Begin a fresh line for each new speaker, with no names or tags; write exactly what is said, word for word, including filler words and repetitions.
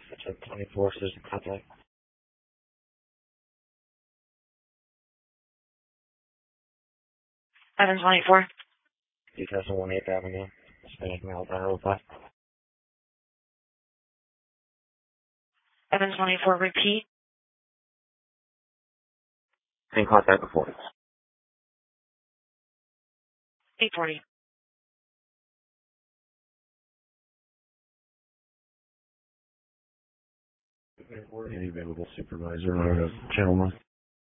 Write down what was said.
It's a twenty-four, Citizen contact.
Seven twenty-four.
two thousand one eighth Avenue. Hispanic male, dial five.
Seven twenty-four, repeat.
Same contact before.
eight forty.
Any available supervisor or gentleman?